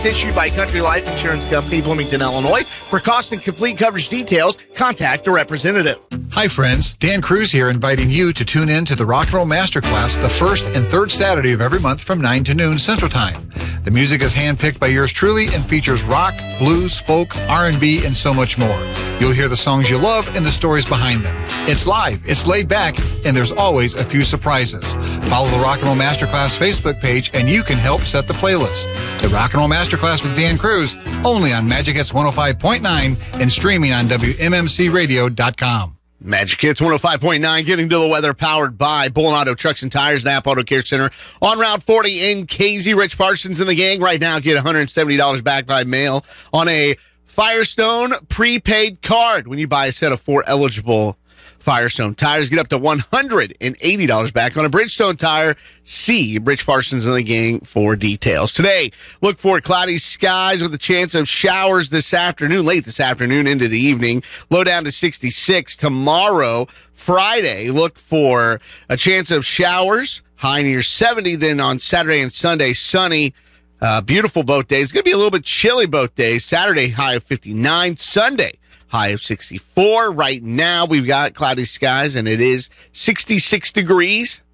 Issued by Country Life Insurance Company, Bloomington, Illinois. For cost and complete coverage details, contact a representative. Hi, friends. Dan Cruz here, inviting you to tune in to the Rock and Roll Masterclass the first and third Saturday of every month from 9 to noon Central Time. The music is handpicked by yours truly and features rock, blues, folk, R&B, and so much more. You'll hear the songs you love and the stories behind them. It's live, it's laid back, and there's always a few surprises. Follow the Rock and Roll Masterclass Facebook page, and you can help set the playlist. The Rock and Roll Masterclass with Dan Cruz, only on Magic Hits 105.9 and streaming on WMMCRadio.com. Magic Hits 105.9, getting to the weather, powered by Bullen Auto Trucks and Tires, Napa Auto Care Center on Route 40 in KZ. Rich Parsons and the gang right now get $170 back by mail on a Firestone prepaid card when you buy a set of 4 eligible Firestone tires. Get up to $180 back on a Bridgestone tire. See Rich Parsons and the gang for details. Today, look for cloudy skies with a chance of showers this afternoon, late this afternoon into the evening. Low down to 66. Tomorrow, Friday, look for a chance of showers, high near 70. Then on Saturday and Sunday, sunny. Beautiful both days. It's going to be a little bit chilly both days. Saturday, high of 59. Sunday, high of 64. Right now, we've got cloudy skies, and it is 66 degrees.